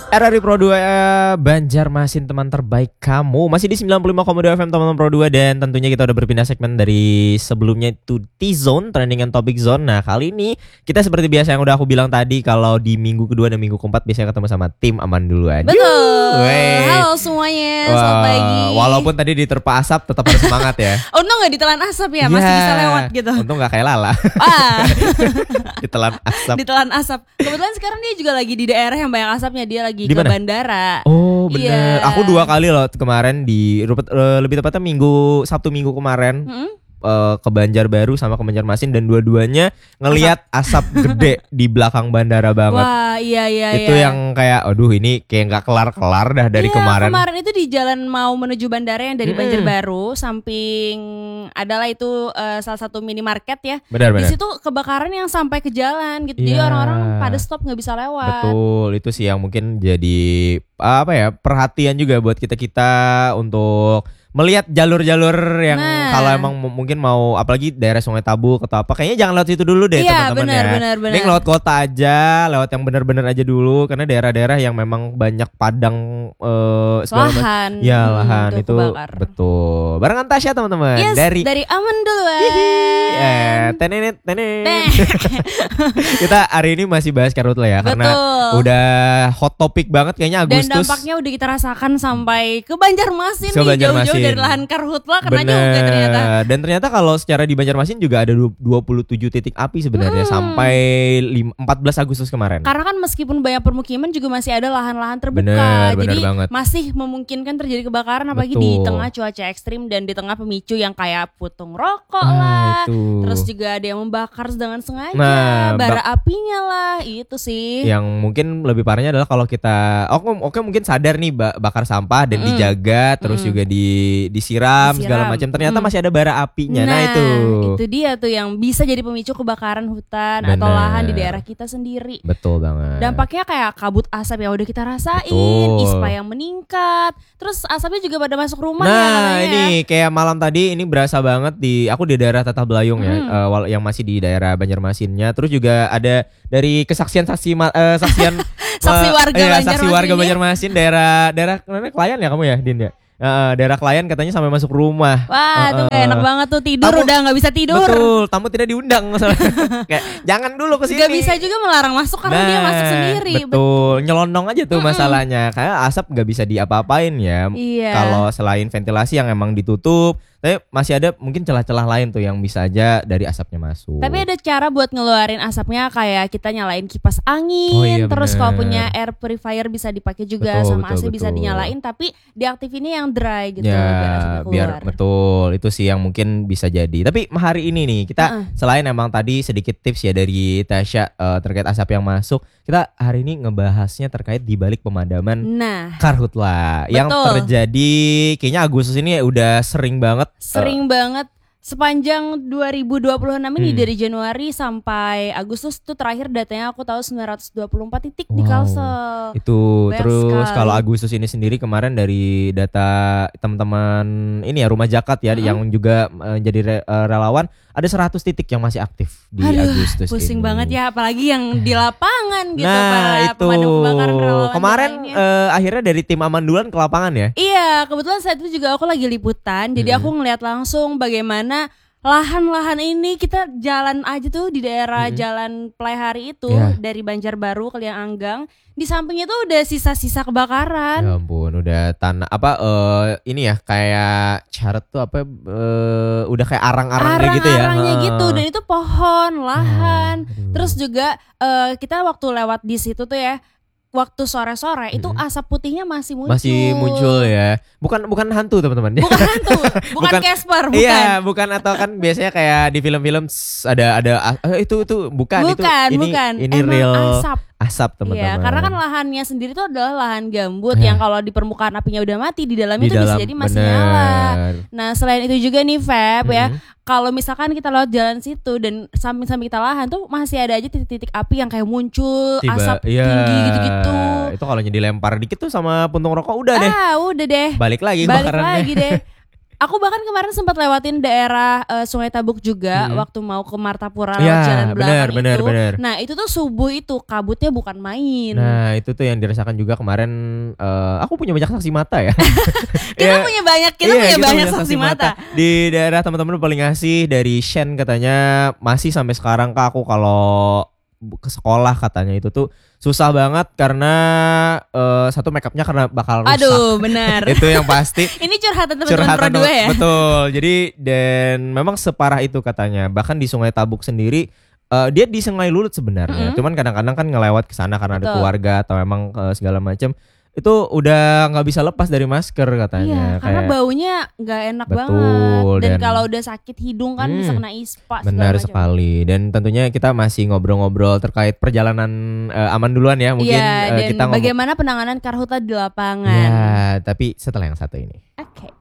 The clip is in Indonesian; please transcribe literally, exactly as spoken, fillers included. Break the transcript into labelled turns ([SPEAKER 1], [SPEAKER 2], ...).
[SPEAKER 1] R R I Pro dua Banjarmasin, teman terbaik kamu. Masih di sembilan puluh lima koma dua F M teman-teman Pro dua. Dan tentunya kita udah berpindah segmen dari sebelumnya itu T-Zone, Trending and Topic Zone. Nah kali ini kita seperti biasa yang udah aku bilang tadi, kalau di minggu kedua dan minggu keempat biasanya ketemu sama tim Aman duluan.
[SPEAKER 2] Betul. Halo semuanya,
[SPEAKER 1] Wah,
[SPEAKER 2] selamat pagi.
[SPEAKER 1] walaupun tadi diterpa asap tetap harus semangat ya.
[SPEAKER 2] Untung gak ditelan asap ya, masih
[SPEAKER 1] Yeah.
[SPEAKER 2] bisa lewat gitu.
[SPEAKER 1] Untung gak kayak Lala.
[SPEAKER 2] Wah,
[SPEAKER 1] Ditelan asap.
[SPEAKER 2] ditelan asap. Kebetulan sekarang dia juga lagi di daerah yang banyak asapnya. Dia lagi
[SPEAKER 1] Di
[SPEAKER 2] ke
[SPEAKER 1] mana?
[SPEAKER 2] bandara.
[SPEAKER 1] Oh bener.
[SPEAKER 2] Iya.
[SPEAKER 1] Aku dua kali loh kemarin di lebih tepatnya minggu Sabtu minggu kemarin.
[SPEAKER 2] Hmm?
[SPEAKER 1] Uh, ke Banjarbaru sama ke Banjarmasin, dan dua-duanya ngelihat asap. asap gede di belakang bandara banget.
[SPEAKER 2] Wah iya iya
[SPEAKER 1] Itu
[SPEAKER 2] iya.
[SPEAKER 1] yang kayak aduh ini kayak nggak kelar-kelar dah dari
[SPEAKER 2] Iya,
[SPEAKER 1] kemarin.
[SPEAKER 2] Kemarin itu di jalan mau menuju bandara yang dari
[SPEAKER 1] Mm-mm.
[SPEAKER 2] Banjarbaru, samping adalah itu uh, salah satu minimarket ya. Di
[SPEAKER 1] Benar-benar.
[SPEAKER 2] situ kebakaran yang sampai ke jalan gitu. Jadi
[SPEAKER 1] Iya.
[SPEAKER 2] orang-orang pada stop nggak bisa lewat.
[SPEAKER 1] Betul, itu sih yang mungkin jadi apa ya, perhatian juga buat kita-kita untuk melihat jalur-jalur yang
[SPEAKER 2] Nah.
[SPEAKER 1] kalau emang m- mungkin mau, apalagi daerah Sungai Tabuk atau apa, kayaknya jangan lewat situ dulu deh
[SPEAKER 2] Iya,
[SPEAKER 1] teman-teman
[SPEAKER 2] benar,
[SPEAKER 1] ya.
[SPEAKER 2] benar, benar.
[SPEAKER 1] Mending lewat kota aja, lewat yang benar-benar aja dulu, karena daerah-daerah yang memang banyak padang eh, segala macam.
[SPEAKER 2] Lahan.
[SPEAKER 1] Ya
[SPEAKER 2] Hmm,
[SPEAKER 1] lahan itu
[SPEAKER 2] kebakar.
[SPEAKER 1] betul. Barengan Tasya teman-teman
[SPEAKER 2] Yes,
[SPEAKER 1] dari
[SPEAKER 2] dari Aman duluan.
[SPEAKER 1] eh tenenet tenet.
[SPEAKER 2] Teh.
[SPEAKER 1] Kita hari ini masih bahas karhutla ya, karena
[SPEAKER 2] Betul.
[SPEAKER 1] udah hot topic banget kayaknya
[SPEAKER 2] Dan
[SPEAKER 1] Agustus.
[SPEAKER 2] dampaknya udah kita rasakan sampai ke Banjarmasin
[SPEAKER 1] Ke
[SPEAKER 2] nih,
[SPEAKER 1] Banjarmasin.
[SPEAKER 2] jauh-jauh dari lahan karhutla kena
[SPEAKER 1] Bener.
[SPEAKER 2] juga ternyata.
[SPEAKER 1] Dan ternyata kalau secara di Banjarmasin juga ada du- dua puluh tujuh titik api sebenarnya
[SPEAKER 2] Hmm.
[SPEAKER 1] sampai lim- empat belas Agustus kemarin.
[SPEAKER 2] Karena kan meskipun banyak permukiman juga masih ada lahan-lahan terbuka.
[SPEAKER 1] Bener, bener
[SPEAKER 2] Jadi
[SPEAKER 1] banget.
[SPEAKER 2] masih memungkinkan terjadi kebakaran, apalagi di
[SPEAKER 1] Betul.
[SPEAKER 2] tengah cuaca ekstrim dan di tengah pemicu yang kayak putung rokok
[SPEAKER 1] Ah,
[SPEAKER 2] lah.
[SPEAKER 1] itu.
[SPEAKER 2] Terus juga ada yang membakar dengan sengaja,
[SPEAKER 1] Nah,
[SPEAKER 2] bara
[SPEAKER 1] bak-
[SPEAKER 2] apinya lah, itu sih.
[SPEAKER 1] Yang mungkin lebih parahnya adalah kalau kita oke oke mungkin sadar nih ba- bakar sampah dan
[SPEAKER 2] Mm.
[SPEAKER 1] dijaga, terus
[SPEAKER 2] Mm.
[SPEAKER 1] juga di disiram, segala
[SPEAKER 2] Disiram.
[SPEAKER 1] macam. Ternyata
[SPEAKER 2] Mm.
[SPEAKER 1] masih ada bara apinya. Nah,
[SPEAKER 2] Nah,
[SPEAKER 1] itu.
[SPEAKER 2] itu dia tuh yang bisa jadi pemicu kebakaran hutan atau
[SPEAKER 1] Bener.
[SPEAKER 2] lahan di daerah kita sendiri.
[SPEAKER 1] Betul banget.
[SPEAKER 2] Dampaknya kayak kabut asap yang udah kita rasain,
[SPEAKER 1] Betul.
[SPEAKER 2] ispa yang meningkat, terus asapnya juga pada masuk rumah ya
[SPEAKER 1] Nah
[SPEAKER 2] katanya.
[SPEAKER 1] ini kayak malam tadi ini berasa banget di aku di daerah Tatah Belayung ya,
[SPEAKER 2] Hmm.
[SPEAKER 1] eh, wal- yang masih di daerah Banjarmasinnya. Terus juga ada dari kesaksian saksi ma- eh, saksian
[SPEAKER 2] Saksi
[SPEAKER 1] ma-
[SPEAKER 2] warga
[SPEAKER 1] iya, saksi
[SPEAKER 2] Banjarmasin
[SPEAKER 1] warga
[SPEAKER 2] ya.
[SPEAKER 1] Banjarmasin, daerah daerah mana Klayan ya kamu ya Din ya. Eh, daerah Klayan katanya sampai masuk rumah.
[SPEAKER 2] Wah, tuh
[SPEAKER 1] Eh,
[SPEAKER 2] gak
[SPEAKER 1] eh.
[SPEAKER 2] enak banget tuh, tidur
[SPEAKER 1] Tamu-
[SPEAKER 2] udah nggak bisa tidur.
[SPEAKER 1] Betul, tamu tidak diundang masalahnya. Kayak jangan dulu ke sini.
[SPEAKER 2] Gak bisa juga melarang masuk karena dia masuk sendiri.
[SPEAKER 1] Betul, nyelonong aja tuh masalahnya. Kayak asap nggak bisa diapa-apain ya.
[SPEAKER 2] Iya.
[SPEAKER 1] Kalau selain ventilasi yang emang ditutup, tapi masih ada mungkin celah-celah lain tuh yang bisa aja dari asapnya masuk.
[SPEAKER 2] Tapi ada cara buat ngeluarin asapnya, kayak kita nyalain kipas angin.
[SPEAKER 1] Oh iya,
[SPEAKER 2] Terus
[SPEAKER 1] bener.
[SPEAKER 2] kalau punya air purifier bisa dipakai juga,
[SPEAKER 1] Betul,
[SPEAKER 2] sama
[SPEAKER 1] betul,
[SPEAKER 2] A C bisa
[SPEAKER 1] betul.
[SPEAKER 2] dinyalain, tapi diaktifinnya yang dry gitu
[SPEAKER 1] Ya,
[SPEAKER 2] biar asapnya keluar.
[SPEAKER 1] biar betul itu sih yang mungkin bisa jadi. Tapi hari ini nih kita
[SPEAKER 2] Uh-uh.
[SPEAKER 1] selain emang tadi sedikit tips ya dari Tasya eh, terkait asap yang masuk, kita hari ini ngebahasnya terkait di balik pemadaman
[SPEAKER 2] Nah,
[SPEAKER 1] karhutla yang
[SPEAKER 2] Betul.
[SPEAKER 1] terjadi kayaknya Agustus ini udah sering banget.
[SPEAKER 2] sering banget sepanjang dua ribu dua puluh enam ini,
[SPEAKER 1] Hmm.
[SPEAKER 2] dari Januari sampai Agustus tuh terakhir datanya aku tahu sembilan ratus dua puluh empat titik di
[SPEAKER 1] Wow.
[SPEAKER 2] Kalsel.
[SPEAKER 1] Itu
[SPEAKER 2] Banyak
[SPEAKER 1] terus
[SPEAKER 2] sekali.
[SPEAKER 1] kalau Agustus ini sendiri kemarin dari data teman-teman ini ya Rumah Zakat ya,
[SPEAKER 2] Mm-mm.
[SPEAKER 1] yang juga eh, jadi re- eh, relawan, ada seratus titik yang masih aktif di
[SPEAKER 2] Aduh,
[SPEAKER 1] Agustus
[SPEAKER 2] pusing
[SPEAKER 1] ini.
[SPEAKER 2] banget ya, apalagi yang di lapangan gitu,
[SPEAKER 1] Nah
[SPEAKER 2] para
[SPEAKER 1] itu
[SPEAKER 2] pemadam kebakaran relawan
[SPEAKER 1] kemarin
[SPEAKER 2] lainnya.
[SPEAKER 1] eh, akhirnya dari tim Aman duluan ke lapangan ya.
[SPEAKER 2] Iya, kebetulan saat itu juga aku lagi liputan, jadi
[SPEAKER 1] Mm-mm.
[SPEAKER 2] aku ngeliat langsung bagaimana lahan-lahan ini. Kita jalan aja tuh di daerah
[SPEAKER 1] Mm-mm.
[SPEAKER 2] Jalan Pelaihari itu,
[SPEAKER 1] Iya.
[SPEAKER 2] dari Banjarbaru ke Liang Anggang. Di sampingnya tuh udah sisa-sisa kebakaran.
[SPEAKER 1] Ya ampun, udah tanah apa eh, ini ya kayak caret tuh apa eh, udah kayak arang-arangnya gitu ya.
[SPEAKER 2] Arang-arangnya
[SPEAKER 1] Heeh.
[SPEAKER 2] gitu, dan itu pohon, lahan.
[SPEAKER 1] aduh.
[SPEAKER 2] Terus juga eh, kita waktu lewat di situ tuh ya, waktu sore-sore itu
[SPEAKER 1] Mm-mm.
[SPEAKER 2] asap putihnya masih muncul.
[SPEAKER 1] Masih muncul ya. Bukan bukan hantu teman-teman.
[SPEAKER 2] Bukan hantu, bukan
[SPEAKER 1] Bukan-
[SPEAKER 2] Casper, bukan.
[SPEAKER 1] Iya, bukan atau kan biasanya kayak di film-film tss, ada ada eh, itu itu bukan, itu
[SPEAKER 2] bukan,
[SPEAKER 1] ini
[SPEAKER 2] bukan.
[SPEAKER 1] ini
[SPEAKER 2] Emang
[SPEAKER 1] real
[SPEAKER 2] asap.
[SPEAKER 1] asap teman-teman.
[SPEAKER 2] Iya, karena kan lahannya sendiri itu adalah lahan gambut
[SPEAKER 1] Ya.
[SPEAKER 2] yang kalau di permukaan apinya udah mati, di dalamnya
[SPEAKER 1] di
[SPEAKER 2] itu bisa
[SPEAKER 1] dalam
[SPEAKER 2] jadi masih
[SPEAKER 1] bener.
[SPEAKER 2] nyala. Nah, selain itu juga nih Feb ya,
[SPEAKER 1] Mm-mm.
[SPEAKER 2] kalau misalkan kita lewat jalan situ dan samping-samping kita lahan tuh masih ada aja titik-titik api yang kayak muncul
[SPEAKER 1] Tiba,
[SPEAKER 2] asap
[SPEAKER 1] iya,
[SPEAKER 2] tinggi gitu-gitu.
[SPEAKER 1] Itu kalau dilempar dikit tuh sama puntung rokok udah deh.
[SPEAKER 2] Ah, udah deh.
[SPEAKER 1] Balik lagi
[SPEAKER 2] Balik
[SPEAKER 1] kebakarannya.
[SPEAKER 2] lagi deh. Aku bahkan kemarin sempat lewatin daerah uh, Sungai Tabuk juga
[SPEAKER 1] Hmm.
[SPEAKER 2] waktu mau ke Martapura
[SPEAKER 1] Ya,
[SPEAKER 2] lewat jalan belakang
[SPEAKER 1] benar,
[SPEAKER 2] itu.
[SPEAKER 1] benar, benar.
[SPEAKER 2] Nah itu tuh subuh itu kabutnya bukan main.
[SPEAKER 1] Nah itu tuh yang dirasakan juga kemarin. uh, Aku punya banyak saksi mata ya.
[SPEAKER 2] kita
[SPEAKER 1] Ya,
[SPEAKER 2] punya banyak, kita
[SPEAKER 1] iya,
[SPEAKER 2] punya
[SPEAKER 1] kita
[SPEAKER 2] banyak
[SPEAKER 1] punya
[SPEAKER 2] saksi mata.
[SPEAKER 1] Di daerah teman-teman paling ngasih dari Shen katanya masih sampai sekarang kak aku kalau bu- ke sekolah katanya itu tuh susah banget karena uh, satu make upnya karena bakal rusak.
[SPEAKER 2] Aduh benar.
[SPEAKER 1] Itu yang pasti.
[SPEAKER 2] Ini curhatan teman-teman
[SPEAKER 1] Curhatan
[SPEAKER 2] Pro dua
[SPEAKER 1] teman-
[SPEAKER 2] ya.
[SPEAKER 1] Betul. Jadi dan memang separah itu katanya. Bahkan di Sungai Tabuk sendiri uh, dia di Sungai Lulut sebenarnya.
[SPEAKER 2] Mm-mm.
[SPEAKER 1] Cuman kadang-kadang kan ngelewat ke sana karena ada
[SPEAKER 2] Betul.
[SPEAKER 1] keluarga atau emang uh, segala macam. Itu udah nggak bisa lepas dari masker katanya.
[SPEAKER 2] Iya, karena
[SPEAKER 1] Kayak
[SPEAKER 2] baunya nggak enak
[SPEAKER 1] Betul,
[SPEAKER 2] banget. Dan,
[SPEAKER 1] dan-
[SPEAKER 2] kalau udah sakit hidung kan bisa
[SPEAKER 1] Hmm,
[SPEAKER 2] kena ispa. segala
[SPEAKER 1] benar
[SPEAKER 2] macam.
[SPEAKER 1] sekali. Dan tentunya kita masih ngobrol-ngobrol terkait perjalanan uh, aman duluan ya. Mungkin
[SPEAKER 2] Iya,
[SPEAKER 1] uh,
[SPEAKER 2] dan
[SPEAKER 1] kita ngomong.
[SPEAKER 2] bagaimana penanganan karhutla di lapangan.
[SPEAKER 1] Ya, tapi setelah yang satu ini.
[SPEAKER 2] Oke.